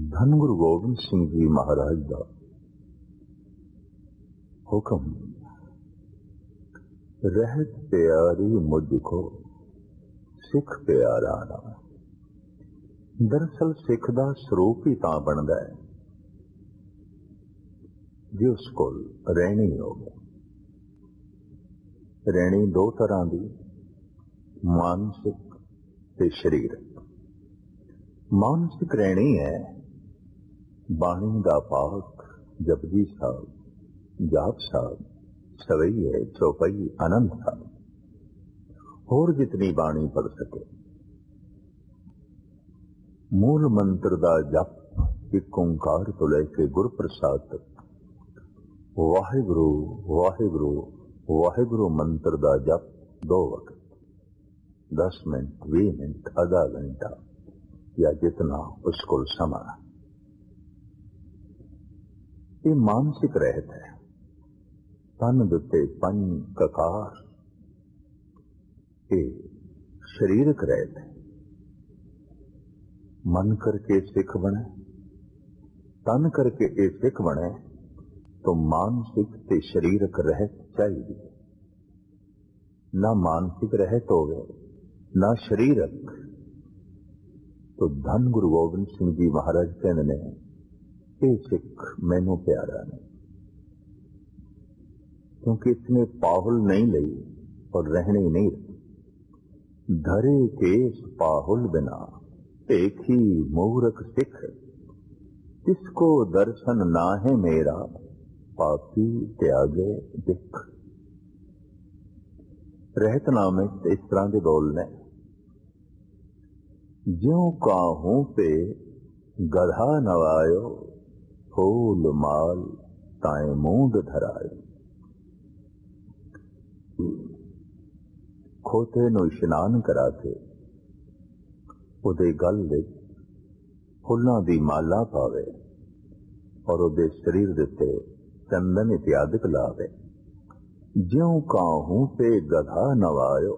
धन गुरु गोबिंद सिंह जी महाराज का हुक्म, रहत प्यारी मुझको सिख प्यारा ना। दरअसल सिख का स्वरूप ही तां बनता है जे उस कोल रहनी होवे। रहनी दो तरह की, मानसिक ते शरीरक। मानसिक रहनी है बाणी दा पाठ, जपजी साहब, जाप साहब, सवैये, चौपाई, आनंद साहब, होर जितनी बाणी पढ़ सके। मूल मंत्र दा जप एक ओंकार तो लेके गुर प्रसाद तक, वाहिगुरु वाहिगुरु वाहिगुरु मंत्र दा जप 2 वक्त, 10 मिनट, 20 मिनट, आधा घंटा या जितना उसको समा। ये मानसिक रहत है। तन दुते पंज ककार, ये शरीरक रहत है। मन करके सिख बने, तन करके ये सिख बने तो मानसिक ते शरीरक रहत चाहिए। ना मानसिक रहत होवे ना शरीरक तो धन गुरु गोबिंद सिंह जी महाराज कहते ने ये सिख मैनू प्यारा नहीं, क्योंकि इसने पाहुल नहीं ली और रहने नहीं रही। धरे केस पाहुल बिना एक ही मूर्ख सिख, जिसको दर्शन ना है मेरा पापी त्यागे दिख। रहतनामे इस तरह के बोलने, ज्यों काहूं पे गधा नवायो, फूल माल ताए मूंद धरायो। खोते नूं इशनान करा के उहदे गल विच फुल्लां दी माला पावे और उहदे शरीर दे उत्ते चंदन इत्यादिक लावे। ज्यों काहूं पे गधा नवायो,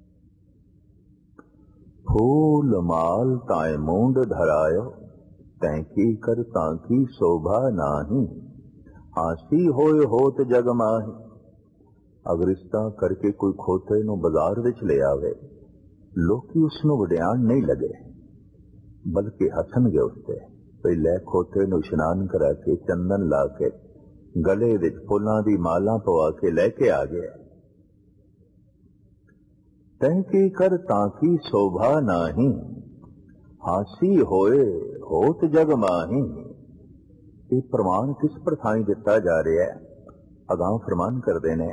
फूल माल ताए मूंद धरायो। तैंकी कर तांकी शोभा नाही, हासी होए होत जग माही। अगर इस तरह करके कोई खोते नूं बाजार विच ले आवे, लोकी उसनूं वड्याण नहीं लगे बल्कि हसणगे उसते। पहले खोते नूं इशनान करा के चंदन ला के गले विच फुल्लां दी माला पवा के लैके आ गया। तैंकी कर तांकी शोभा नाही, हासी होए होत जग माही। ये प्रमाण किस प्रथाई दिता जा रहा है? अगां फरमान करते ने,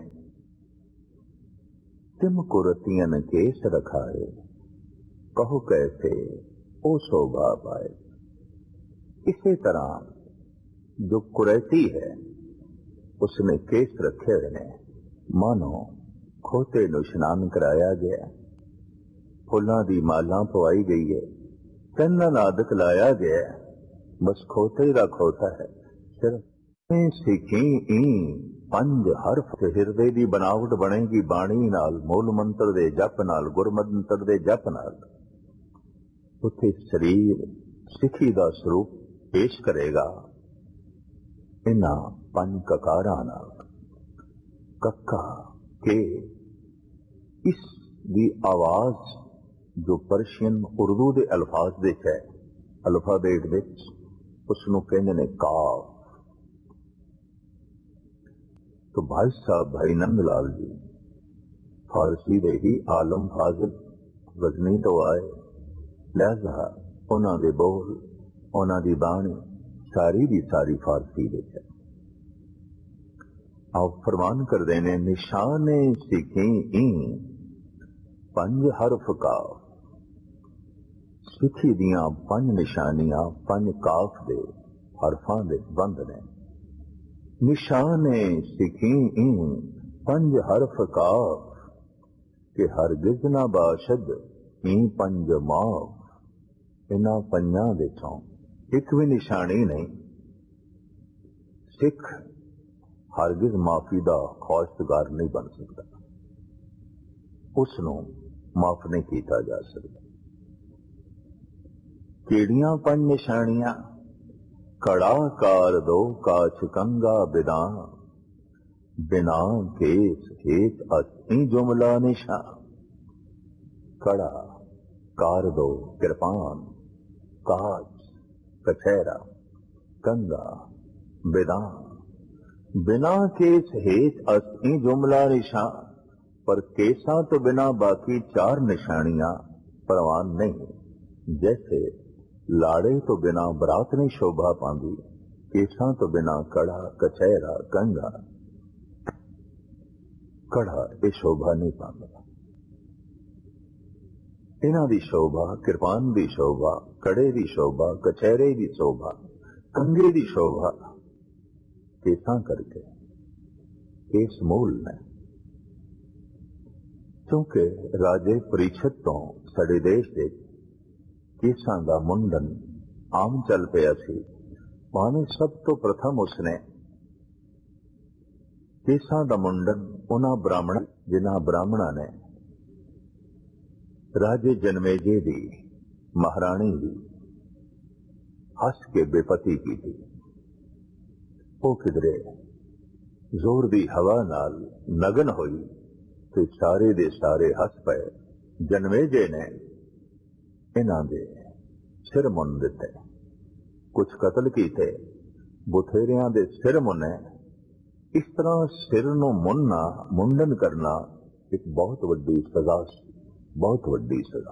तिम कुरतियन केस रखाए, कहो कैसे ओ शोभा पाए। इसी तरह जो कुरैती है उसने केस रखे हुए ने, मानो खोते नूं इशनान कराया गया, फुल्लां दी माला पवाई गई है, चंदन आदक लाया गया, बस खोते दा खोता है। सिर्फ सिखी पंज हरफ हिरदे दी बनावट बनेगी बाणी नाल, मूल मंत्र दे जप नाल, गुर मंत्र दे जप नाल। उत्थे शरीर सिखी दा स्वरूप पेश करेगा इन्हां पंज ककारां नाल। कक्का के इस दी आवाज जो पर्शियन उर्दू दे अल्फाज दे है, अल्फाबेट विच उसनूं कहंदे ने काफ। तो भाई साहब भाई नंदलाल जी फारसी दे ही आलम फाजिल गजनी तो आए, लिहाजा उन्हां दे बोल, उन्हां दी बाणी सारी दी सारी फारसी दे है। आप फरमान कर देने, निशाने सिखी पंज हरफ काफ। सिखी दियां पंज निशानियां पंज काफ दे हरफां दे बंद ने। निशाने सिखी पंज हरफ काफ, के हरगिज ना बाशद पंज माफ। इन्हां पंजां दे चों एक भी निशानी नहीं। सिख हरगिज माफी दा ख्वाहिशगार नहीं बन सकता, उसनूं माफ नहीं किया जा सकता। केड़ियां पंज निशानियां? कड़ा कार दो काछ कंगा बिना, बिना केस हेत अस्थि जुमला निशा। कड़ा कार दो कृपान, काच कछैरा, कंगा बिना, बिना केस हेत अस्थि जुमला निशा। पर केसा तो बिना बाकी चार निशानियां परवान नहीं। जैसे लाड़े तो बिना बरात नहीं शोभा पांदी, केसा तो बिना कड़ा कचहरा कंगा। कड़ा ये शोभा नहीं पांदा। इन्हां दी शोभा, किरपान दी शोभा, कड़े दी शोभा, कचहरे दी शोभा, कंगे दी शोभा केसा करके केस मूल ने। क्योंकि राजे परीक्षित तो साडे देश दे केसां दा मुंडन आम चल पिया सी। भावें सब तो प्रथम उसने केसां दा मुंडन उन्हां ब्राह्मण जिन्हां ब्राह्मणा ने राजे जनमेजे दी महाराणी दी हस के बेपति की थी। वो किधरे जोर दी हवा नाल नगन होई ते सारे दे सारे हस पे। जनमेजे ने इन्हां दे सिर मुन दिते, कुछ कतल कीते, बुथेरियां दे सिर मुने। इस तरह सिर नूं मुनना, मुंडन करना एक बहुत वड्डी सजा सी, बहुत वड्डी सजा।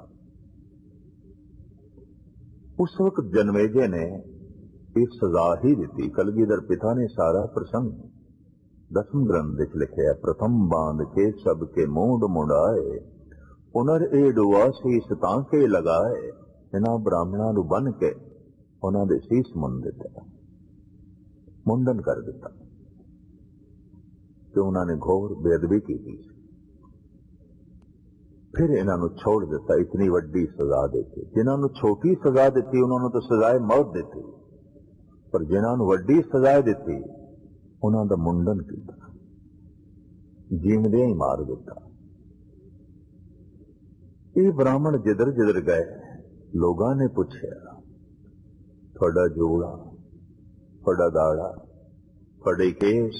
उस वक्त जनमेजे ने एक सजा ही दी। कलगीधर पिता ने सारा प्रसंग 10वें ग्रंथ विच लिखिया। प्रथम बांध के सबके मूंड मुंडाए, पुनर ए डुआ सीस तांके लगाए। इन्हां ब्राह्मणां नूं बन के उन्हां दे सीस मुन दिते, मुंडन कर दिता कि उन्हां ने घोर बेअदबी की थी। फिर इन्हां नूं छोड़ दिता, इतनी वड्डी सजा देती। जिन्हां नूं छोटी सजा दी उन्हां नूं तो सजाए मौत दी, पर जिन्हां नूं वड्डी सजा दी उन्हां दा मुंडन कीता, जीवदे ही मार दिता। ये ब्राह्मण जिधर जिधर गए लोगां ने पूछया, थोड़ा जोड़ा, थोड़ा दाड़ा, थोड़े केस।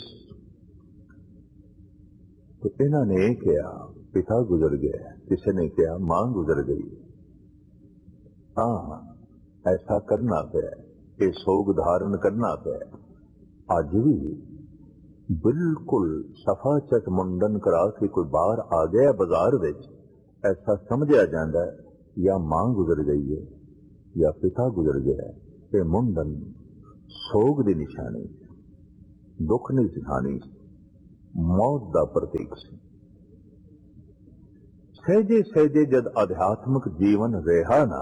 तो इन्हां ने कहा पिता गुजर गया, किसी ने कहा मां गुजर गई। हाँ, ऐसा करना पे, ये सोग धारण करना पे। अज भी बिल्कुल सफा चट मुंडन करा के कोई बाहर आ गया बाजार विच, ऐसा समझा जाता है या मां गुजर गई है या पिता गुजर गया है। ये मुंडन सोग की निशानी, दुख की निशानी, मौत का प्रतीक से। सहजे सहजे जद आध्यात्मिक जीवन रहा ना,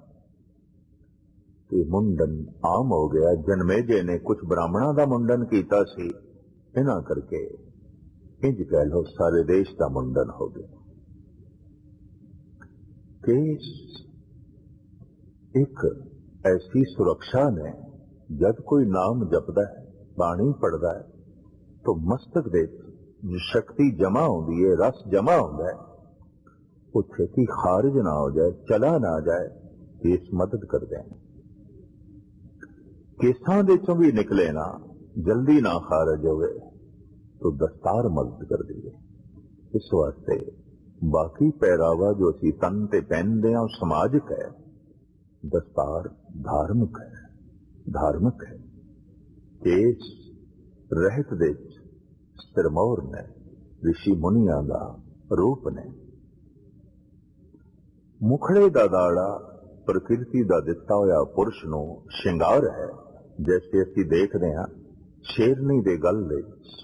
तो मुंडन आम हो गया। जनमेजे ने कुछ ब्राह्मणों का मुंडन किया सी, इन्हां करके इंज कह लो सारे देश का मुंडन हो गया। केस एक ऐसी सुरक्षा ने, जब कोई नाम जपदा है, बाणी पढ़दा है, तो मस्तक दे शक्ति जमा होती है, रस जमा होता है, वो छेती खारिज ना हो जाए, चला ना जाए। केस मदद करते हैं। केसां दे चों भी निकले ना, जल्दी ना खारिज होवे तो दस्तार मदद कर दी है। इस वास्ते बाकी पहरावा जो असी तन ते पहनते हैं समाजिक है, दस्तार धार्मिक है, धार्मिक है। केस रहत दे सिरमौर ने, ऋषि मुनिया का रूप ने। मुखड़े का दाड़ा प्रकृति का दिता होया पुरुष नूं श्रृंगार है। जैसे असी देखते हैं शेरनी दे गल विच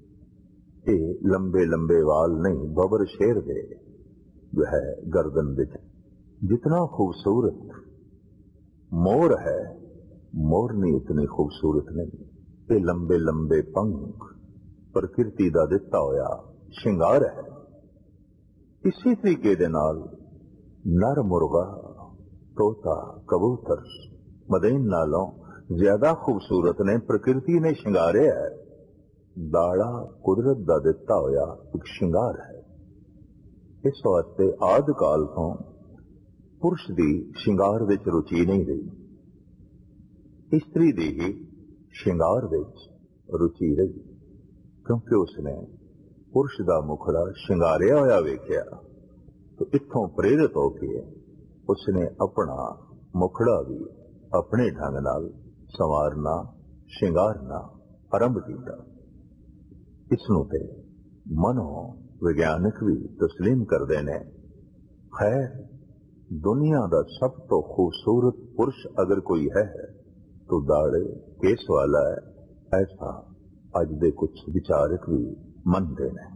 लंबे लंबे वाल नहीं, बबर शेर दे जो है गर्दन विच। जितना खूबसूरत मोर है, मोरनी इतनी खूबसूरत नहीं। ये लंबे लंबे पंख प्रकृति का दिता होया श्रृंगार है। इसी तरीके दे नाल नर मुर्गा, तोता, कबूतर मदेन नालों ज्यादा खूबसूरत ने, प्रकृति ने श्रृंगारिया है। दाड़ा कुदरत का दिता होया एक श्रृंगार है। इस वास्ते आदि काल तो पुरुष की श्रृंगार विच रुचि नहीं रही। ਇਸਤਰੀ ਦੀ ਹੀ ਸ਼ਿੰਗਾਰ ਵਿੱਚ ਰੁਚੀ ਰਹੀ, ਕਿਉਂਕਿ ਉਸਨੇ ਪੁਰਸ਼ ਦਾ ਮੁਖੜਾ ਸ਼ਿੰਗਾਰਿਆ ਹੋਇਆ ਵੇਖਿਆ। तो इत्थों प्रेरित होके उसने अपना मुखड़ा भी अपने ढंग नाल संवारना शिंगारना आरंभ किया। इसनूं ते मनो विज्ञानक भी तस्लीम करते हैं। खैर, दुनिया का सब तो खूबसूरत पुरुष अगर कोई है तो दाड़े केस वाला है, ऐसा अज दे कुछ विचारक भी मनते हैं।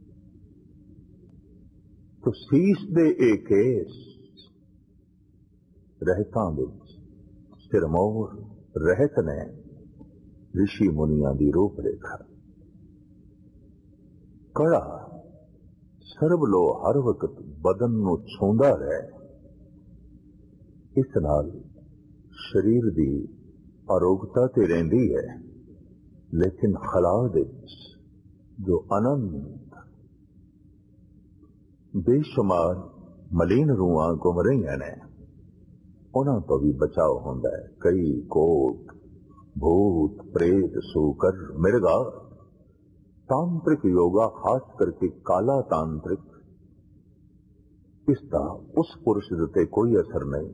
तो सीस दे एक केस रहतां विच सिरमौर रहत ने ऋषि मुनिया की रूप रेखा। कड़ा सरब लो हर वक्त बदन नूं छूंदा रहे, इस नाल शरीर की आरोग्यता ते रहिंदी है, लेकिन खला विच जो अनंत बेशुमार मलीन रूहां घुम रही ने, उन्हां तो भी बचाव होंदा है। कई कोट भूत प्रेत सूकर मिर्गा तांत्रिक योगा, खास करके काला तांत्रिक, इसका उस पुरुष ते कोई असर नहीं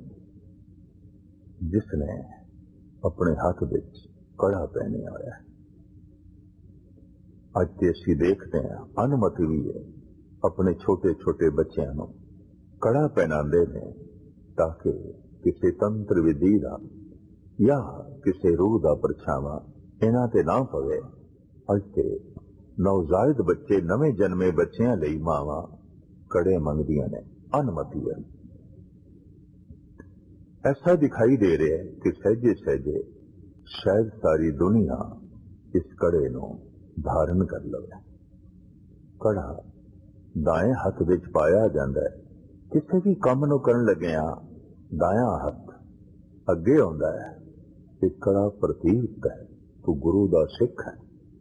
जिसने अपने हाथ विच कड़ा पहने होया है। अज ते असीं देखते हैं अनुमति भी है अपने छोटे छोटे बच्चों को कड़ा पहनाते हैं ताकि किसी तंत्र विधि का या किसी रूह का परछावा इन्हां ते ना पवे। अज ते नवजायद बच्चे नवे जन्मे बच्चों लई मावां कड़े मंगदियां ने, अनुमति है। ऐसा दिखाई दे रहा है कि सहजे सहजे शायद सारी दुनिया इस कड़े को धारण कर लवे। कड़ा दाएं हथ विच पाया जाता है। किसी भी काम नूं करन लग्या दाया हथ अगे आउंदा है। एक कड़ा प्रतीक है तू गुरु दा सिख है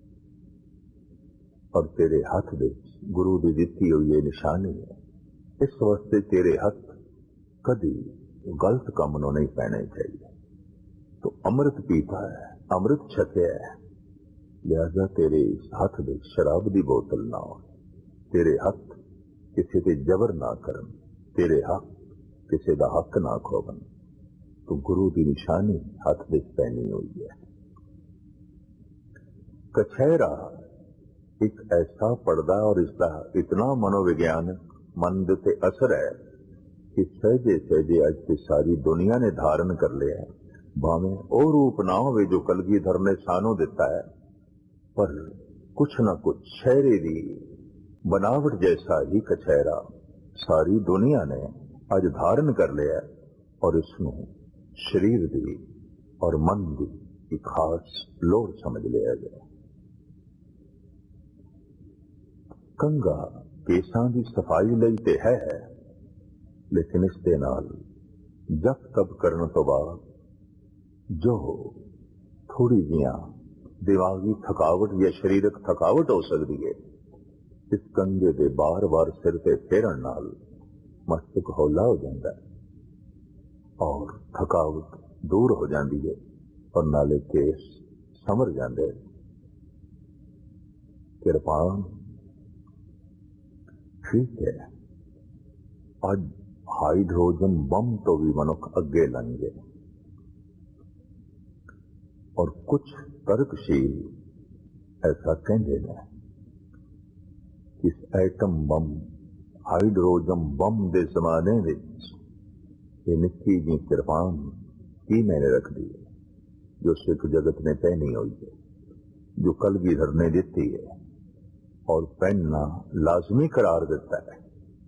और तेरे हाथ विच गुरु दी दित्ती हुई ये निशानी है। इस वास्ते तेरे हाथ कभी गलत काम नूं नहीं पैने चाहिए। तो अमृत पीता है, अमृत छकिया है, लिहाजा तेरे इस हाथ विच शराब की बोतल ना हो। तेरे हक किसी ते जबर ना करन, तेरे हक किसी दा हक ना खोवन। तो गुरु की निशानी हाथ विच पहनी हुई है। कछहरा एक ऐसा पर्दा और इसका इतना मनोविज्ञानक मन दे असर है कि सहजे सहजे अज से सारी दुनिया ने धारण कर लिया है। भावें ओ रूप ना हो जो कलगीधर ने सानू दिता है, पर कुछ न कुछ शहरे की बनावट जैसा ही कछहरा सारी दुनिया ने अज धारण कर लिया और इसनों शरीर की और मन की एक खास लोड़ समझ लिया गया। कंगा केसां की सफाई लई ते है, लेकिन इस दे नाल जप तप करने तो बाद जो थोड़ी जियां दिमागी थकावट या शरीरक थकावट हो सकती है, इस कंगे दे बार बार सिर ते फेरन नाल मस्तक हौला हो जाता है और थकावट दूर हो जाती है और नाले केस समर जाते। किरपान ठीक है, अज हाइड्रोजन बम तो भी मनुख अगे लंघ गए और कुछ तर्कशील ऐसा कहते हैं कि इस एटम बम हाइड्रोजन बम के जमाने ये निक्की जी किरपान की मैंने रख दी है जो सिख जगत ने पहनी हुई है, जो कलगीधर ने दी है और पहनना लाजमी करार देता है।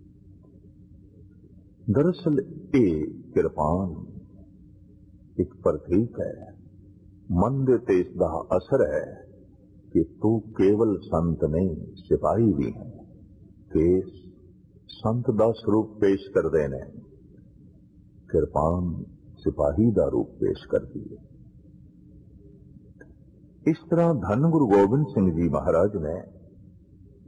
दरअसल ये किरपान एक प्रतीक है, मन दे ते इसका असर है कि तू केवल संत नहीं सिपाही भी है। केस संत का स्वरूप पेश कर देने, किरपान सिपाही का रूप पेश करती है। इस तरह धन गुरु गोबिंद सिंह जी महाराज ने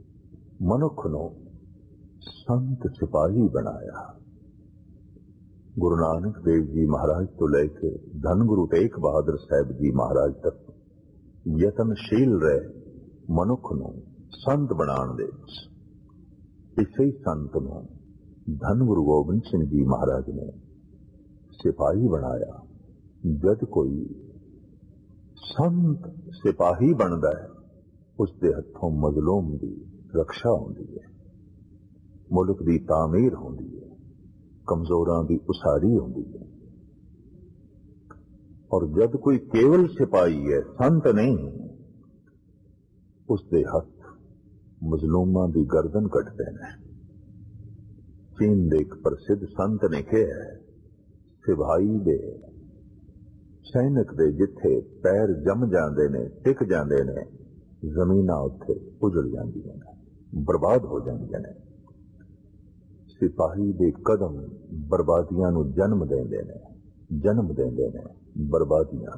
मनुख को संत सिपाही बनाया। गुरु नानक देव जी महाराज तो लेके धन गुरु तेग बहादुर साहब जी महाराज तक यतनशील रहे मनुख नूं संत बनाने दे विच। इसे संत नूं धन गुरु गोबिंद सिंह जी महाराज ने सिपाही बनाया। जद कोई संत सिपाही बनता है उसके हथों मजलूम की रक्षा होती है, मुल्क की तामीर होती है, कमजोरां की उसारी होती है। और जब कोई केवल सिपाही है, संत नहीं, उसके हथ मजलूमां की गर्दन कटते हैं। चीन के एक प्रसिद्ध संत ने कहा है, सिपाही दे सैनिक दे जिथे पैर जम जाते ने, टिक जाते ने, जमीनां उत्थे उजड़ जांदियां ने, बर्बाद हो जांदियां ने। सिपाही दे कदम बर्बादियां नूं जन्म देंदे ने बर्बादियां।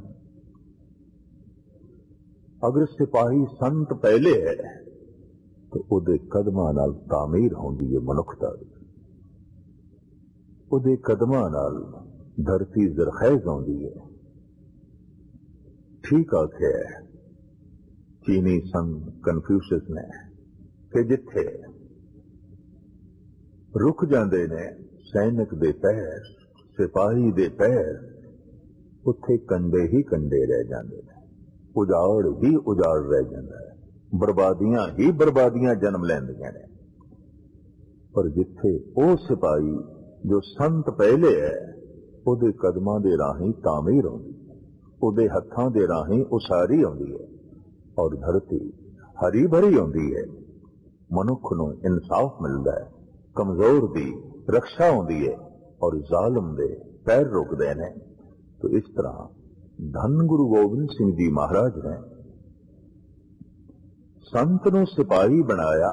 अगर सिपाही संत पहले है तो उहदे कदमां नाल तामीर होंदी है मनुखता दी, उहदे कदमां नाल धरती जरखैज होंदी है। ठीक आख्या है चीनी संत कन्फ्यूशियस ने कि जिथे रुक जाते ने सैनिक दे पैर, सिपाही दे पैर, उत्थे कंडे ही कंडे रह जाते हैं, उजाड़ ही उजाड़ रह जाता है, बर्बादियां ही बर्बादियां जन्म लैंदियां ने। पर जिथे वो सिपाही जो संत पहले है, उहदे कदमां दे राही तामीर होंदी है, उहदे हत्थां दे राही उसारी होंदी है और धरती हरी भरी होंदी है। मनुख नूं इंसाफ मिलता है, कमजोर दी रक्षा होंदी है और जालिम दे पैर रुकते हैं। तो इस तरह धन गुरु गोबिंद सिंह जी महाराज ने संत नूं सिपाही बनाया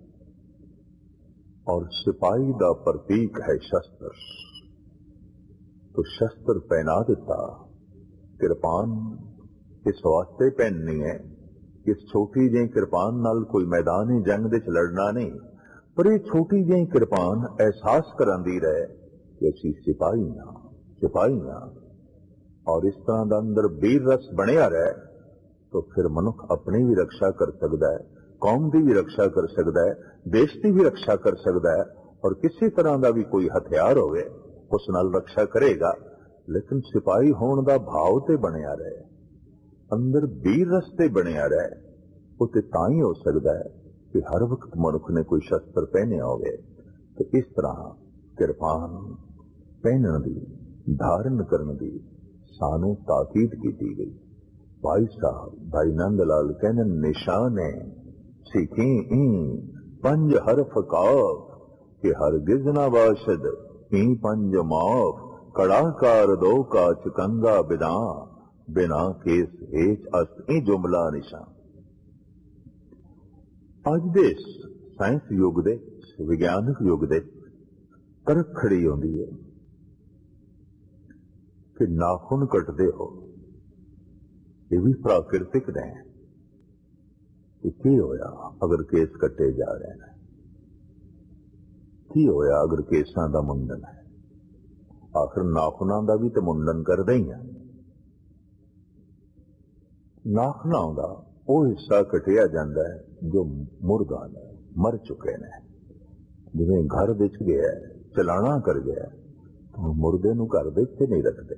और सिपाही दा प्रतीक है शस्त्र। तो शस्त्र पहना दिता, किरपान इस वास्ते पहननी है कि इस छोटी जी किरपान नाल कोई मैदानी जंग दे लड़ना नहीं, पर यह छोटी जी किरपान एहसास करांदी रहे कि असीं सिपाही हां। और इस तरह का अंदर वीर रस बनिया रहे तो फिर मनुख अपनी भी रक्षा कर सकता है, कौम की भी रक्षा कर सकता है, देश की भी रक्षा कर सकता है, और किसी तरह का भी कोई हथियार होवे उस नाल रक्षा करेगा। लेकिन सिपाही होने का भाव ते बनिया रहे, अंदर वीर रस ते बनिया रहे, उते तां ही हो सकता है कि हर वक्त मनुख ने कोई शस्त्र पहने होवे। तो इस तरह किरपान पहनने की, धारण करने की सानू ताकीद की गई। भाई साहब भाई नंद लाल कहने निशाने सीखी पंज हरफ काफ कि हरगिज ना बाशद ई पंज माफ, कड़ाकार दो का चकंगा बिना बिना केस हेच अस्त ई जुमला निशान। अज दे साइंस युग दे, विज्ञानक युग दे तरक खड़ी होंदी है कि नाखून कटते हो, ये भी प्राकृतिक ने। की होया अगर केस कटे जा रहे हैं, की होया अगर केसां दा मुंडन है, आखिर नाखूनां दा भी तो मुंडन करदे ही है। नाखूनां दा वो हिस्सा कटिया जाता है जो मुर्दा ने, मर चुके ने। जिवें घर विच गया चलाना कर गया तो मुर्दे नूं घर विच नहीं रखते,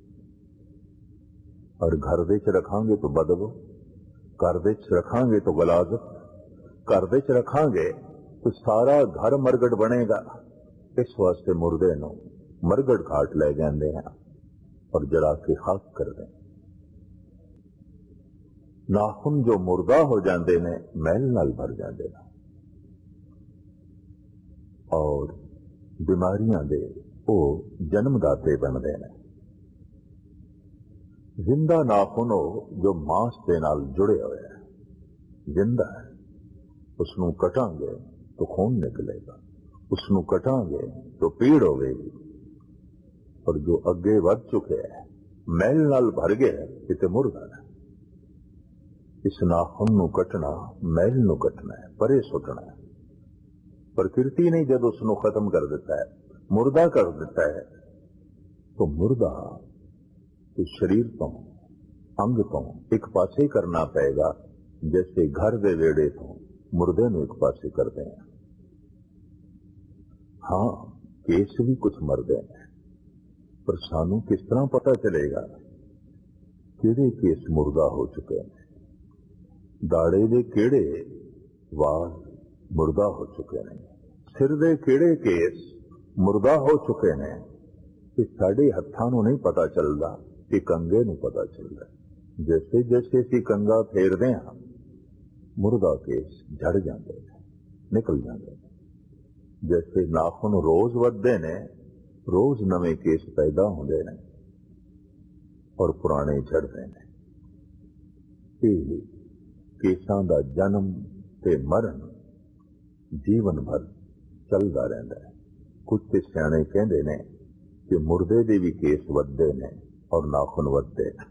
और घर विच रखांगे तो बदबू, घर विच रखांगे तो गलाजत, घर विच रखांगे तो सारा घर मरगट बनेगा। इस वास्ते मुर्दे नूं मरगट घाट ले जाते हैं और जला के खाक कर दें। नाखून जो मुर्दा हो जाते ने मैल नाल भर जाते हैं और बीमारियां दे वो जन्मदाते बनते हैं। जिंदा नाखून हो जो मांस के नाल जुड़े हुए है, जिंदा है, उसनू कटांगे तो खून निकलेगा, उसनू कटांगे तो पीड़ होगी। और जो अगे बढ़ चुके हैं मैल नाल भर गए इते मुर्दा है। इस नाखून नू कटना, मैल नू कटना है, परे सुटना है। प्रकृति ने जब उसनू खत्म कर देता है, मुर्दा कर देता है, तो मुर्दा तो शरीर तो अंग तो एक पासे करना पेगा, जैसे घर दे वेड़े तो मुर्दे में एक पासे करते हैं। हाँ, केस भी कुछ मरदे हैं, पर सानू किस तरह पता चलेगा किहड़े केस मुर्दा हो चुके हैं, दाड़े दे किहड़े वाल मुर्दा हो चुके हैं, सिर दे किहड़े केस मुर्दा हो चुके हैं। कि साडे हत्थां नूं नहीं पता चलता, कि कंगे नूं पता चलता। जैसे जैसे असीं कंगा फेरदे हां, मुर्दा केस झड़ जाते हैं, निकल जाते हैं। जैसे नाखून रोज वधदे ने, रोज नवे केस पैदा होंदे ने और पुराने झड़दे ने। ये केसां दा जन्म ते मरण जीवन भर चलदा रहिंदा है। कुछ ते सियाणे कहंदे ने कि मुर्दे दे भी केस वधदे ने और नाखून वधदे ने।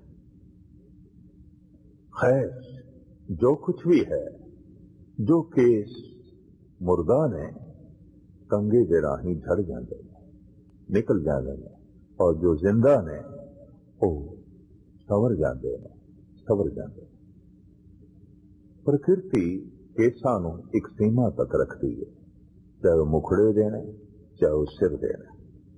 खैर, जो कुछ भी है, जो केस मुर्दा ने कंगे दे राही झड़ जाते हैं, निकल जाते हैं, और जो जिंदा ने वो सवर जाते हैं, सवर जाते हैं। प्रकृति केसां नूं एक सीमा तक रखती है, चाहे वो मुखड़े देने, चाहे वो सिर देने।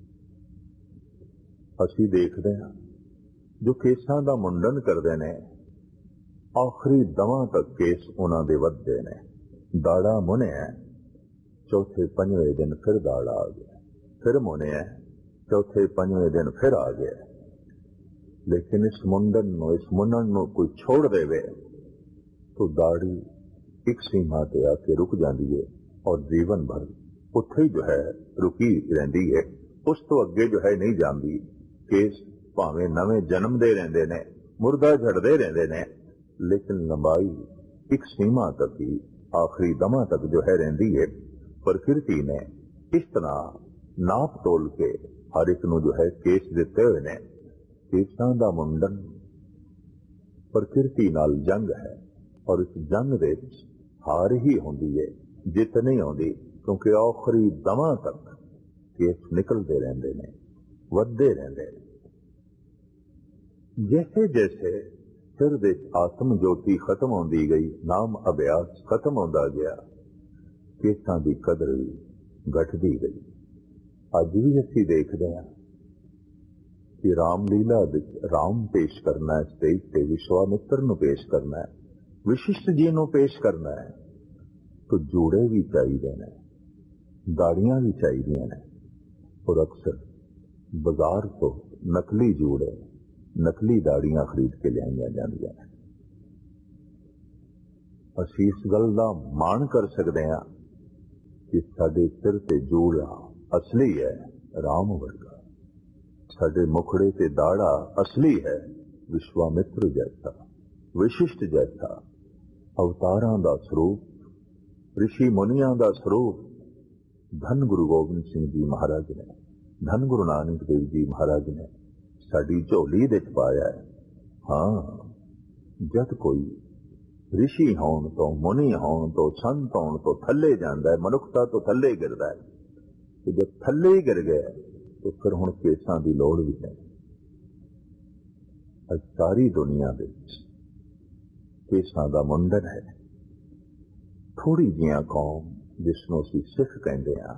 असीं देखते हैं जो केसां दा मुंडन करते ने, आखिरी दवां तक केस उन्हां दे वधदे ने। दाड़ा मुनिया, चौथे पंजवें दिन फिर दाड़ा आ गया, फिर मुनिया, चौथे पंजवें दिन फिर आ गया। लेकिन इस मुंडन नूं, इस मुन्नण नूं कोई छोड़ देवे तो दाढ़ी एक सीमा ते आके रुक जाती है और जीवन भर उत्थे ही जो है रुकी रहिंदी है, उस तो अगे जो है नहीं जाती। केस भावें नवे जन्म दे रहिंदे ने, मुर्दा झड़दे रहिंदे ने, लेकिन लंबाई एक सीमा तक ही, आखिरी दमा तक जो है रहिंदी है। प्रकृति ने इस तरह नाप तोल के हर एक नूं जो है केस दिते हुए ने। केसां दा मुंडन प्रकृति नाल जंग है, और इस जंग दे हार ही होंदी है, जित नहीं होंदी, क्योंकि आखिरी दमा तक केस निकलते रहंदे ने, वधदे रहंदे ने। जैसे जैसे सिर दे आत्म ज्योति खत्म होंदी गई, नाम अभ्यास खत्म होंदा गया, केसां दी कदर भी घटदी गई। अज भी असीं देखदे हां कि रामलीला विच राम पेश करना है, स्टेज ते विश्वामित्र नूं पेश करना है, विशिष्ट जी नूं पेश करना है, तो जोड़े भी चाहिए ने, दाड़ियां भी चाहिए ने। और अक्सर बाजार तो नकली जोड़े, नकली दाड़ियां खरीद के लियाईयां जांदियां ने। असीं इस गल दा माण कर सकते हैं कि साडे सिर ते जोड़ा असली है, राम वर्गा। साडे मुखड़े ते दाड़ा असली है, विश्वामित्र जैसा, विशिष्ट जैसा। अवतारां दा स्वरूप, ऋषि मुनियां दा स्वरूप धन गुरु गोबिंद सिंह जी महाराज ने, धन गुरु नानक देव जी महाराज ने साडी झोली दे पाया है। हाँ, जद कोई ऋषि होण तो, मुनि होण तो, संत होण तो थल्ले जांदा है, मनुखता तो थल्ले गिरदा है, तो जब थल्ले ही गिर गया तो फिर हुण केसां दी लोड़ भी नहीं। अज सारी दुनिया दे केसां दा मुंडन है। थोड़ी जिहियां कौम जिसनों असीं सिख कहंदे हां,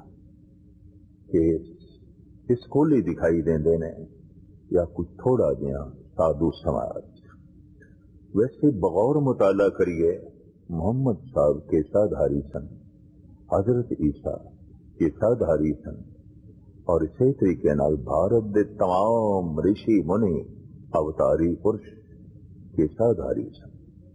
केस इस कोली दिखाई देंदे ने, या कुछ थोड़ा जिहा साधु समाज। वैसे बगौर मुताला करिए, मोहम्मद साहब केसाधारी सन, हजरत ईसा केसाधारी सन, और इसे तरीके नाल भारत दे तमाम ऋषि मुनि अवतारी पुरुष केसाधारी सन।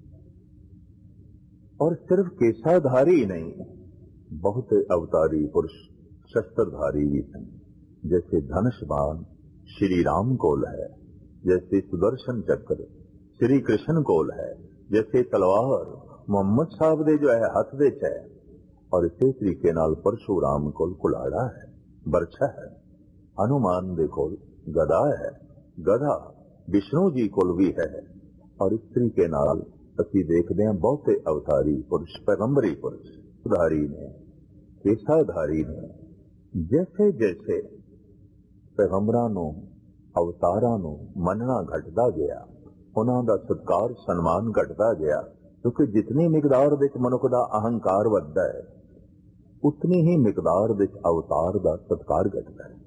और सिर्फ केसाधारी नहीं, बहुत अवतारी पुरुष शस्त्रधारी भी सन। जैसे धनुष्बाण श्री राम कोल है, जैसे सुदर्शन चक्र श्री कृष्ण कोल है, जैसे तलवार मोहम्मद साहब दे जो है हथ विच है, और इसे तरीके नाल परशुराम कोल कुलाड़ा है, बरछा है। हनुमान दे कोल गदा है, गधा विष्णु जी कोल भी है। और इस तरीके नाल असीं देखते हैं बहुते अवतारी पुरुष, पैगंबरी पुरुष धारी ने, केसाधारी ने। जैसे जैसे पैगंबरां नूं ਅਵਤਾਰਾਂ ਨੂੰ ਮੰਨਣਾ ਘਟਦਾ ਗਿਆ, ਉਹਨਾਂ ਦਾ ਸਤਿਕਾਰ ਸਨਮਾਨ ਘਟਦਾ ਗਿਆ, ਕਿਉਂਕਿ ਜਿਤਨੀ ਮਿਕਦਾਰ ਵਿੱਚ ਮਨੁੱਖ ਦਾ ਅਹੰਕਾਰ ਵੱਧਦਾ ਹੈ, ਉਤਨੀ ਹੀ ਮਿਕਦਾਰ ਵਿੱਚ ਅਵਤਾਰ ਦਾ ਸਤਿਕਾਰ ਘਟਦਾ ਹੈ।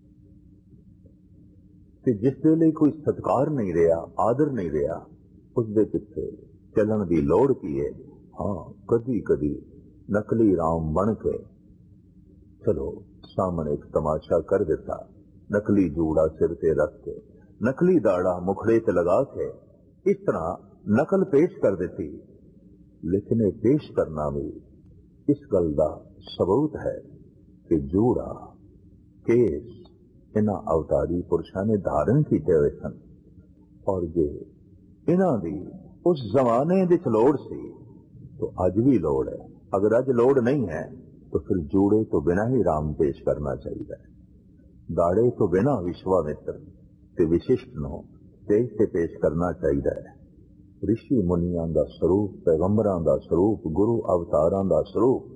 ਤੇ ਜਿਸ ਦੇ ਲਈ ਕੋਈ ਸਤਿਕਾਰ ਨਹੀਂ ਰਿਹਾ, ਆਦਰ ਨਹੀਂ ਰਿਹਾ, ਉਸ ਦੇ ਪਿੱਛੇ ਚੱਲਣ ਦੀ ਲੋੜ ਕੀ ਹੈ? ਹਾਂ, ਕਦੀ ਕਦੀ ਨਕਲੀ ਰਾਮ ਬਣ ਕੇ ਚਲੋ ਸਾਹਮਣੇ ਇੱਕ ਤਮਾਸ਼ਾ ਕਰ ਦਿੱਤਾ, ਨਕਲੀ ਜੂੜਾ ਸਿਰ ਤੇ ਰੱਖ ਕੇ, ਨਕਲੀ ਦਾੜਾ ਮੁਖੜੇ ਤੇ ਲਗਾ ਕੇ ਇਸ ਤਰ੍ਹਾਂ ਨਕਲ ਪੇਸ਼ ਕਰ ਦਿੱਤੀ। ਲੇਕਿਨ ਇਹ ਪੇਸ਼ ਕਰਨਾ ਵੀ ਇਸ ਗੱਲ ਦਾ ਸਬੂਤ ਹੈ ਕਿ ਜੂੜਾ, ਕੇਸ ਇਹਨਾਂ ਅਵਤਾਰੀ ਪੁਰਸ਼ਾਂ ਨੇ ਧਾਰਨ ਕੀਤੇ ਹੋਏ ਸਨ, ਔਰ ਜੇ ਇਹਨਾਂ ਦੀ ਉਸ ਜ਼ਮਾਨੇ ਵਿੱਚ ਲੋੜ ਸੀ तो आज भी लोड़ है। अगर आज लोड़ नहीं है तो फिर जूड़े तो बिना ही राम पेश करना चाहिए, दाड़े तो बिना विश्वामित्र ते विशिष्ट नो तेज से पेश करना चाहिए। ऋषि मुनियां दा स्वरूप, पैगंबरां दा स्वरूप, गुरु अवतारां दा स्वरूप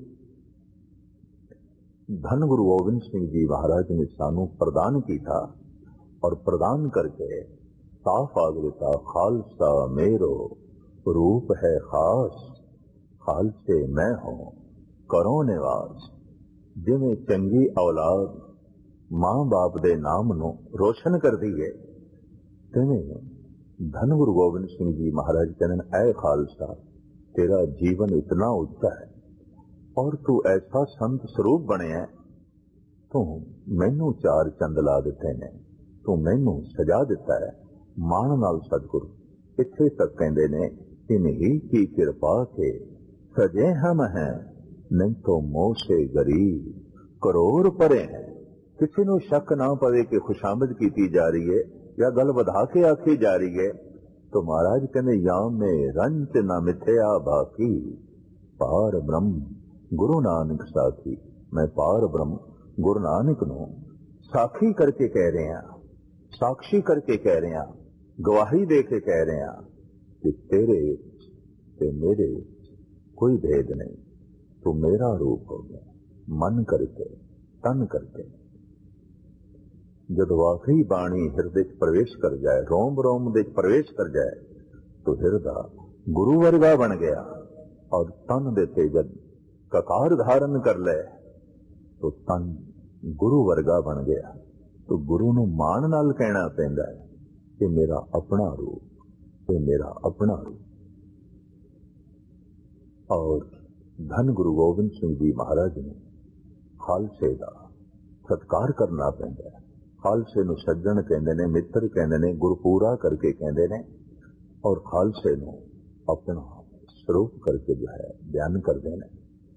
धन गुरु गोबिंद सिंह जी महाराज ने सानू प्रदान किया, और प्रदान करके साफ आग दिता, खालसा मेरो रूप है खास, खालसे मैं हूं करो निवास। जिवें चंगी औलाद मां बाप दे नाम नू रोशन कर दी है, तिवें धन गुरु गोबिंद सिंह जी महाराज कहने, ऐ खालसा तेरा जीवन इतना ऊंचा है और तू ऐसा संत स्वरूप बने है, तू मैनू चार चंद ला दिते ने, तू मैनू सजा दिता है। मान नाल सतगुरु इत्थे तक कहंदे ने, इन्हीं की कृपा के सजे हम हैं, नहीं तो मोह से गरीब करोड़ परे हैं। किसी को शक ना पवे कि खुशामद की जा रही है या गल बधा के आखी जा रही है, तो महाराज कहने, याम में रंच न मिथ्या बाकी, पार ब्रह्म गुरु नानक साखी। मैं पार ब्रह्म गुरु नानक नू साखी करके कह रहे हैं, साक्षी करके कह रहे हैं, गवाही दे के कह रहे हैं कि तेरे ते मेरे कोई भेद नहीं, तू मेरा रूप हो गया, मन करके तन करके। जब वाकई बाणी हिरदे प्रवेश कर जाए, रोम रोम दे प्रवेश कर जाए, तो हिरदा गुरु वर्गा बन गया, और तन देते जब ककार धारण कर ले तो तन गुरु वर्गा बन गया। तो गुरु नू मान नाल कहना पैंदा है कि मेरा अपना रूप, ये मेरा अपना रूप। और धन गुरु गोबिंद सिंह जी महाराज ने खालसे का सत्कार करना पैंदा है। खालसे नू सज्जन कहंदे ने, मित्र कहंदे ने, गुरपूरा करके कहंदे ने, और खालसे नू अपना स्वरूप करके जो है बयान करते हैं।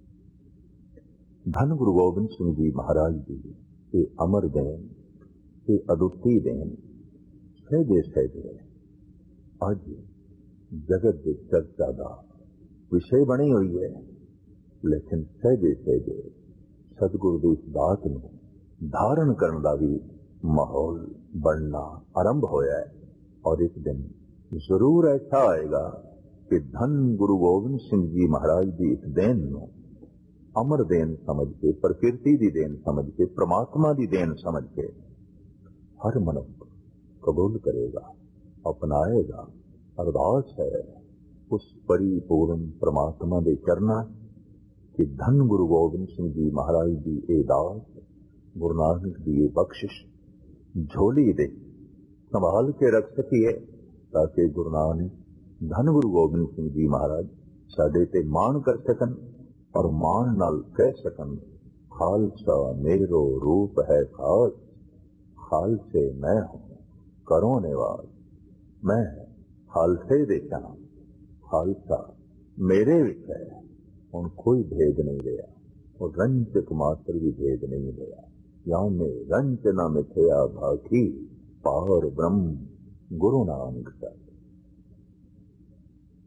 धन गुरु गोबिंद सिंह जी महाराज जी ये अमर देन, ये अदुੱਤੀ देन सहजे सहजे अज जगत की चर्चा का विषय बनी हुई है। लेकिन सहजे सहजे सतगुरु की इस बात को धारण करने का भी माहौल बनना आरंभ होया है, और एक दिन जरूर ऐसा आएगा कि धन गुरु गोबिंद सिंह जी महाराज की इस देन नू अमर देन समझ के, प्रकृति की देन समझ के, परमात्मा की देन समझ के हर मनुष्य कबूल करेगा, अपनाएगा। अरदास है उस परिपूर्ण परमात्मा के चरणा कि धन गुरु गोबिंद सिंह जी महाराज की ये दास, गुरु नानक की ये बख्शिश झोली दे संभाल के रख सकिए, ताकि गुरु नानक धन गुरु गोबिंद सिंह जी महाराज साडे ते मान कर सकन, और मान नाल कह सकन, खालसा मेरो रूप है खास, खालसे मैं हूं करो निवास। मैं खालसे देखा, खालसा मेरे विच है, हुण कोई भेद नहीं रहा, और रंच मात्र भी भेद नहीं रहा। यहाँ में रंच न मिथ्या भाखी, पार ब्रह्म Guru Nanak Sahib.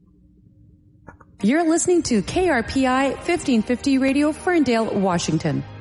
You're listening to KRPI 1550 Radio, Ferndale, Washington.